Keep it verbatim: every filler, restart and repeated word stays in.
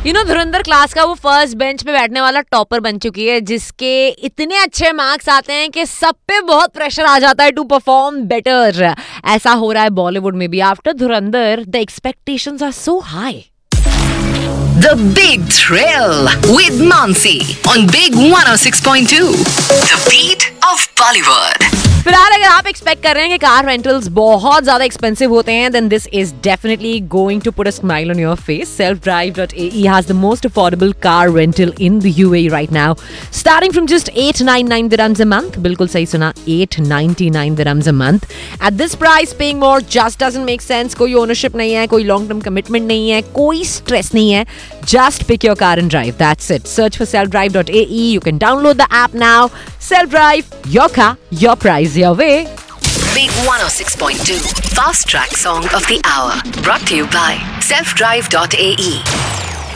You know Dhurandhar class का वो first bench पे बैठने वाला टॉपर बन चुकी है, जिसके इतने अच्छे मार्क्स आते हैं कि सब पे बहुत प्रेशर आ जाता है टू परफॉर्म बेटर. ऐसा हो रहा है बॉलीवुड में भी. After Dhurandhar the expectations are so high. The Big Thrill with Mansi on Big one oh six point two. The beat of Bollywood. फिलहाल अगर आप एक्सपेक्ट कर रहे हैं कि कार रेंटल्स बहुत ज्यादा एक्सपेंसिव होते हैं, then this is definitely going to put a smile on your face. self drive dot a e has the most affordable car rental in the U A E right now, starting from just eight ninety-nine dirhams a month. बिल्कुल सही सुना, eight ninety-nine dirhams a month. At this price, paying more just doesn't make sense. कोई ownership नहीं है, कोई long term commitment नहीं है, कोई स्ट्रेस नहीं है. Just pick your car and drive. That's it. Search for self drive dot a e. You can download the app now. Self Drive, your car, your price, your way. Big one oh six point two Fast Track Song of the Hour, brought to you by self drive dot a e.